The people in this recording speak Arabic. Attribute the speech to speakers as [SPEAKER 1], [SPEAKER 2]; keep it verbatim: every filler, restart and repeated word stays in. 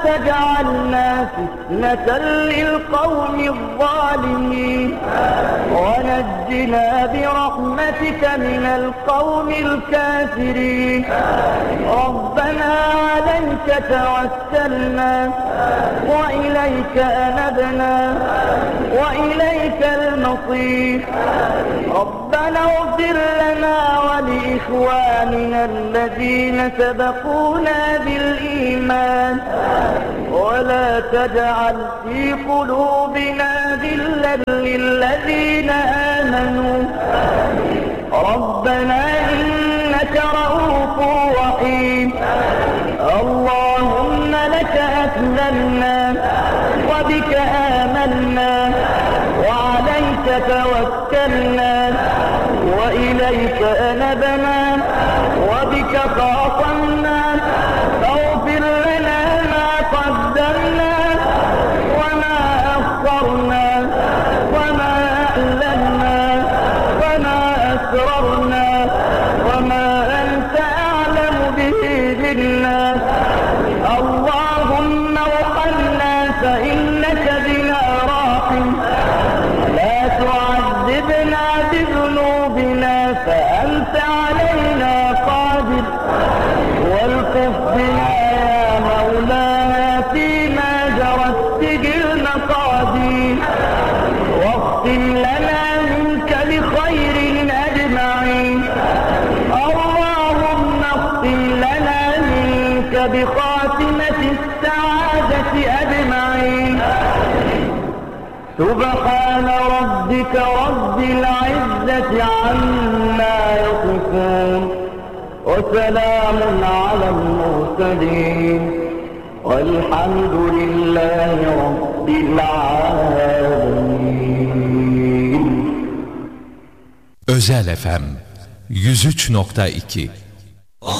[SPEAKER 1] تجعلنا فتنة للقوم الظالمين ونجنا برحمتك من القوم الكافرين. ربنا عليك توكلنا وإليك أنبنا وإليك المصير. ربنا اغفر لنا ولإخواننا الذين سبقونا بالإيمان ولا تجعل في قلوبنا غلا للذين آمنوا ربنا إنك رؤوف رحيم. اللهم لك أسلمنا وبك آمنا وعليك توكلنا وإليك أنبنا وبك خاصمنا. اغفر لنا ما قدمنا وما أخرنا وما أعلنا وما أسررنا وما أنت أعلم به منا. اللهم ارحمنا فإنك بنا راحم. لا تعذبنا بذنوبنا فأنت علينا قادر. والطف بنا يا مولانا فيما جرت به المقادير. واختم لنا منك بخير أجمعين. اللهم اختم لنا منك بخاتمة السعادة أجمعين. سبحان ربك رب العزة عما يصفون وسلام على المرسلين والحمد لله رب العالمين.
[SPEAKER 2] Özel F M yüz üç nokta iki